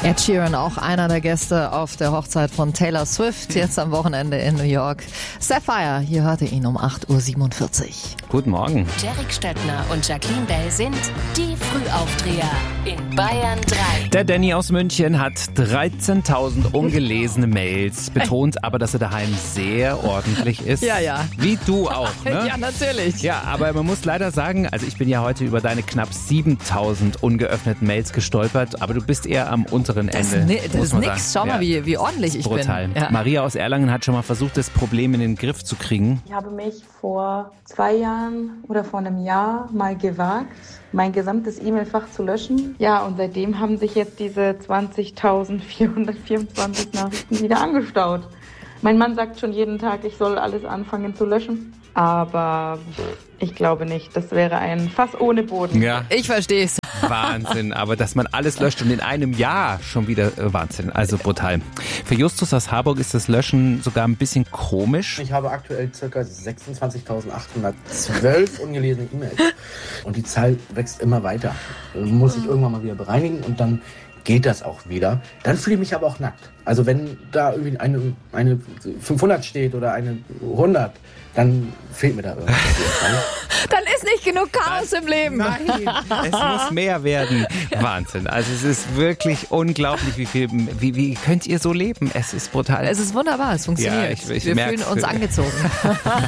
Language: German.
Ed Sheeran, auch einer der Gäste auf der Hochzeit von Taylor Swift, jetzt am Wochenende in New York. Sapphire, hier hörte ihn um 8.47 Uhr. Guten Morgen. Derek Stöttner und Jacqueline Bell sind die Frühaufdreher in Bayern 3. Der Danny aus München hat 13.000 ungelesene Mails, betont aber, dass er daheim sehr ordentlich ist. Ja. Wie du auch, ne? Ja, natürlich. Ja, aber man muss leider sagen, also ich bin ja heute über deine knapp 7.000 ungeöffneten Mails gestolpert, aber du bist eher am unteren Ende. Das ist muss man nix. sagen. Schau mal, wie ordentlich ich brutal. bin. Ja. Maria aus Erlangen hat schon mal versucht, das Problem in den Griff zu kriegen. Ich habe mich vor 2 Jahren oder vor einem Jahr mal gewagt, mein gesamtes E-Mail-Fach zu löschen. Ja, und seitdem haben sich jetzt diese 20.424 Nachrichten wieder angestaut. Mein Mann sagt schon jeden Tag, ich soll alles anfangen zu löschen. Aber ich glaube nicht. Das wäre ein Fass ohne Boden. Ja, Ich verstehe es. Wahnsinn. Aber dass man alles löscht und in einem Jahr schon wieder Wahnsinn. Also brutal. Für Justus aus Harburg ist das Löschen sogar ein bisschen komisch. Ich habe aktuell ca. 26.812 ungelesene E-Mails. Und die Zahl wächst immer weiter. Muss ich irgendwann mal wieder bereinigen und dann geht das auch wieder. Dann fühle ich mich aber auch nackt. Also wenn da irgendwie eine 500 steht oder eine 100, dann fehlt mir da irgendwas. Dann ist nicht genug Chaos im Leben. Nein, es muss mehr werden. Wahnsinn. Also es ist wirklich unglaublich, wie könnt ihr so leben? Es ist brutal. Es ist wunderbar, es funktioniert. Ja, ich Wir merk's. fühlen uns angezogen.